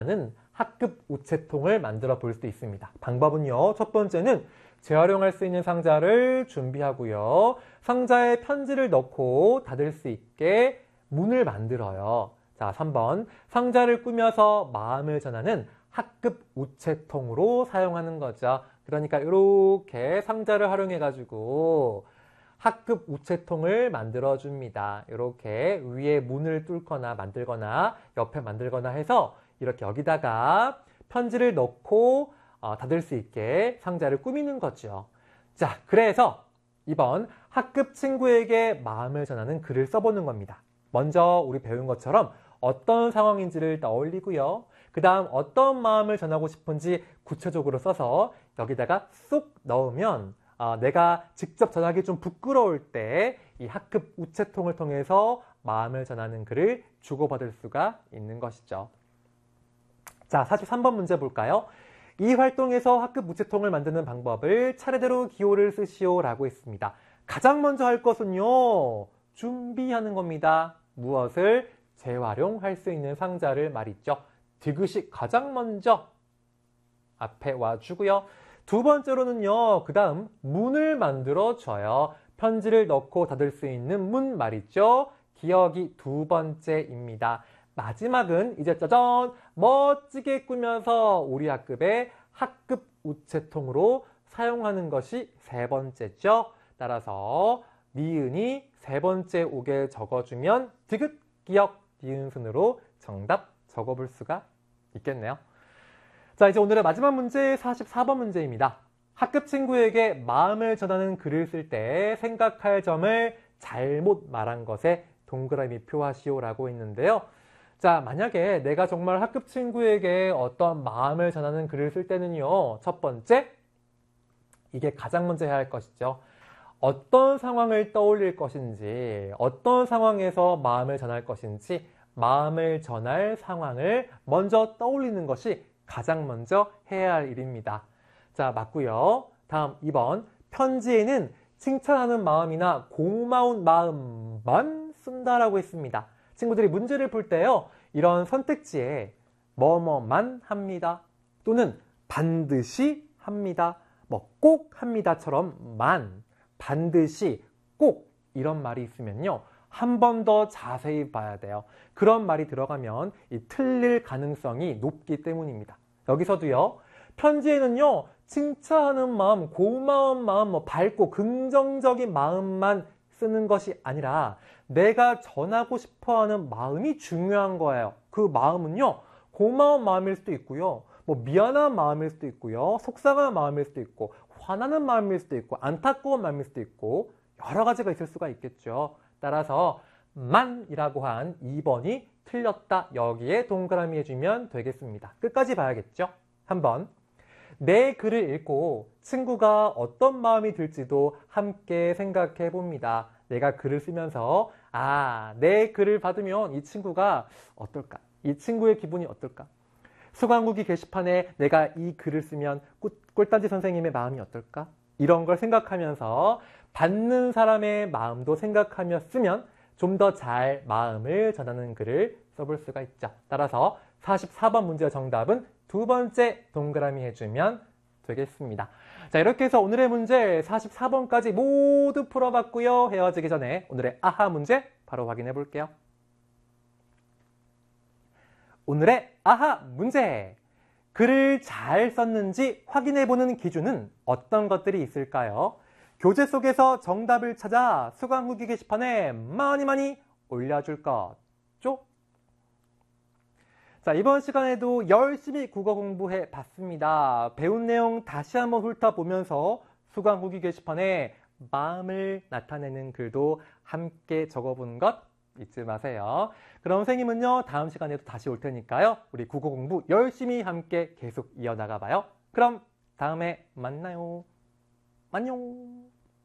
학급 우체통을 만들어 볼 수 있습니다. 방법은요, 첫 번째는 재활용할 수 있는 상자를 준비하고요. 상자에 편지를 넣고 닫을 수 있게 문을 만들어요. 자, 3번. 상자를 꾸며서 마음을 전하는 학급 우체통으로 사용하는 거죠. 그러니까 이렇게 상자를 활용해 가지고 학급 우체통을 만들어 줍니다. 이렇게 위에 문을 뚫거나 만들거나 옆에 만들거나 해서 이렇게 여기다가 편지를 넣고 닫을 수 있게 상자를 꾸미는 거죠. 자, 그래서 이번 학급 친구에게 마음을 전하는 글을 써보는 겁니다. 먼저 우리 배운 것처럼 어떤 상황인지를 떠올리고요. 그 다음 어떤 마음을 전하고 싶은지 구체적으로 써서 여기다가 쏙 넣으면 내가 직접 전하기 좀 부끄러울 때 이 학급 우체통을 통해서 마음을 전하는 글을 주고받을 수가 있는 것이죠. 자, 43번 문제 볼까요? 이 활동에서 학급 우체통을 만드는 방법을 차례대로 기호를 쓰시오 라고 했습니다. 가장 먼저 할 것은요, 준비하는 겁니다. 무엇을? 재활용할 수 있는 상자를 말이죠. 디귿이 가장 먼저 앞에 와주고요. 두 번째로는요, 그 다음 문을 만들어줘요. 편지를 넣고 닫을 수 있는 문 말이죠. 기억이 두 번째입니다. 마지막은 이제 짜잔! 멋지게 꾸며서 우리 학급의 학급 우체통으로 사용하는 것이 세 번째죠. 따라서 니은이 세 번째 옥에 적어주면 디귿, 기억, 니은 순으로 정답 적어볼 수가 있겠네요. 자, 이제 오늘의 마지막 문제 44번 문제입니다. 학급 친구에게 마음을 전하는 글을 쓸 때 생각할 점을 잘못 말한 것에 동그라미 표하시오라고 했는데요. 자, 만약에 내가 정말 학급 친구에게 어떤 마음을 전하는 글을 쓸 때는요. 첫 번째, 이게 가장 먼저 해야 할 것이죠. 어떤 상황을 떠올릴 것인지, 어떤 상황에서 마음을 전할 것인지, 마음을 전할 상황을 먼저 떠올리는 것이 가장 먼저 해야 할 일입니다. 자, 맞고요. 다음 2번. 편지에는 칭찬하는 마음이나 고마운 마음만 쓴다라고 했습니다. 친구들이 문제를 풀 때요. 이런 선택지에 뭐뭐만 합니다. 또는 반드시 합니다. 뭐 꼭 합니다처럼 만, 반드시, 꼭 이런 말이 있으면요. 한 번 더 자세히 봐야 돼요. 그런 말이 들어가면 이 틀릴 가능성이 높기 때문입니다. 여기서도요. 편지에는요. 칭찬하는 마음, 고마운 마음, 밝고 긍정적인 마음만 쓰는 것이 아니라 내가 전하고 싶어하는 마음이 중요한 거예요. 그 마음은요. 고마운 마음일 수도 있고요. 미안한 마음일 수도 있고요. 속상한 마음일 수도 있고 화나는 마음일 수도 있고 안타까운 마음일 수도 있고 여러 가지가 있을 수가 있겠죠. 따라서 만이라고 한 2번이 틀렸다. 여기에 동그라미 해주면 되겠습니다. 끝까지 봐야겠죠. 한번 내 글을 읽고 친구가 어떤 마음이 들지도 함께 생각해 봅니다. 내가 글을 쓰면서 내 글을 받으면 이 친구가 어떨까? 이 친구의 기분이 어떨까? 수강후기 게시판에 내가 이 글을 쓰면 꿀단지 선생님의 마음이 어떨까? 이런 걸 생각하면서 받는 사람의 마음도 생각하며 쓰면 좀 더 잘 마음을 전하는 글을 써볼 수가 있죠. 따라서 44번 문제의 정답은 두 번째 동그라미 해주면 되겠습니다. 자, 이렇게 해서 오늘의 문제 44번까지 모두 풀어봤고요. 헤어지기 전에 오늘의 아하 문제 바로 확인해 볼게요. 오늘의 아하 문제! 글을 잘 썼는지 확인해보는 기준은 어떤 것들이 있을까요? 교재 속에서 정답을 찾아 수강후기 게시판에 많이 올려줄 거죠? 자, 이번 시간에도 열심히 국어 공부해 봤습니다. 배운 내용 다시 한번 훑어보면서 수강후기 게시판에 마음을 나타내는 글도 함께 적어보는 것 잊지 마세요. 그럼 선생님은요, 다음 시간에도 다시 올 테니까요. 우리 국어 공부 열심히 함께 계속 이어나가 봐요. 그럼 다음에 만나요. 안녕.